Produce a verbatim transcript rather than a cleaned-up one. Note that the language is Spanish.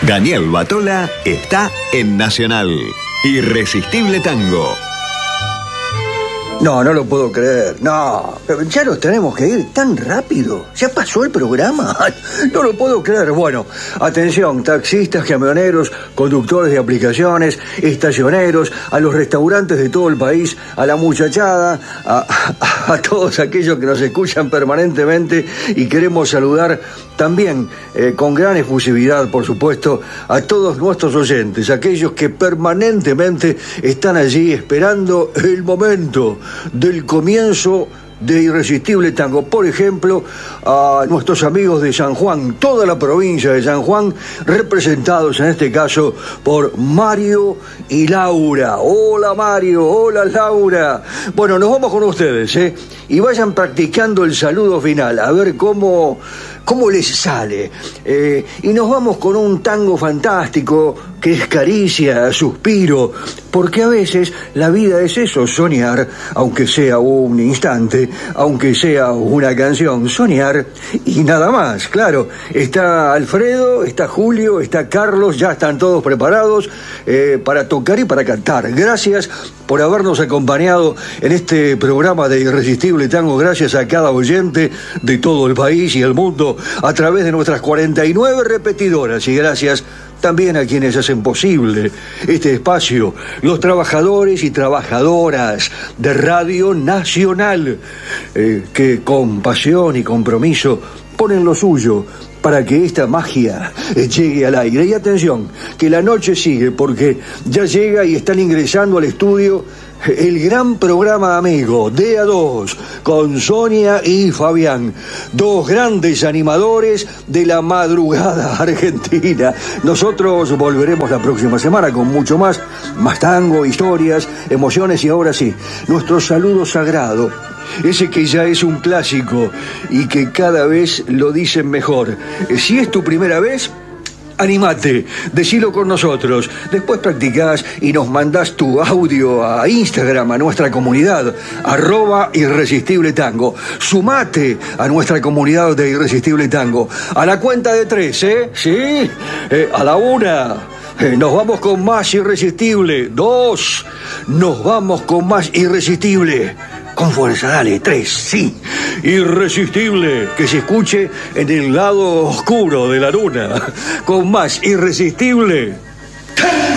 Daniel Batola está en Nacional. Irresistible Tango. No, no lo puedo creer. No, ya nos tenemos que ir tan rápido. ¿Ya pasó el programa? No lo puedo creer. Bueno, atención, taxistas, camioneros, conductores de aplicaciones, estacioneros, a los restaurantes de todo el país, a la muchachada, a, a, a todos aquellos que nos escuchan permanentemente y queremos saludar también eh, con gran efusividad, por supuesto, a todos nuestros oyentes, aquellos que permanentemente están allí esperando el momento del comienzo de Irresistible Tango. Por ejemplo, a nuestros amigos de San Juan, toda la provincia de San Juan, representados en este caso por Mario y Laura. Hola Mario, hola Laura. Bueno, nos vamos con ustedes, ¿eh? Y vayan practicando el saludo final, a ver cómo, cómo les sale. Eh, y nos vamos con un tango fantástico que es caricia, suspiro, porque a veces la vida es eso, soñar, aunque sea un instante, aunque sea una canción, soñar y nada más, claro. Está Alfredo, está Julio, está Carlos, ya están todos preparados eh, para tocar y para cantar. Gracias por habernos acompañado en este programa de Irresistible Tango, gracias a cada oyente de todo el país y el mundo a través de nuestras cuarenta y nueve repetidoras, y gracias también a quienes hacen posible este espacio, los trabajadores y trabajadoras de Radio Nacional, eh, que con pasión y compromiso ponen lo suyo para que esta magia eh, llegue al aire. Y atención, que la noche sigue, porque ya llega y están ingresando al estudio el gran programa amigo D A dos con Sonia y Fabián, dos grandes animadores de la madrugada argentina. Nosotros volveremos la próxima semana con mucho más, más tango, historias, emociones y ahora sí, nuestro saludo sagrado, ese que ya es un clásico y que cada vez lo dicen mejor. Si es tu primera vez, animate, decilo con nosotros. Después practicás y nos mandás tu audio a Instagram, a nuestra comunidad, arroba Irresistible Tango. Sumate a nuestra comunidad de Irresistible Tango. A la cuenta de tres, ¿eh? ¿Sí? Eh, a la una. Eh, nos vamos con más Irresistible. Dos. Nos vamos con más Irresistible. Con fuerza, dale, tres, sí. Irresistible, que se escuche en el lado oscuro de la luna. Con más Irresistible.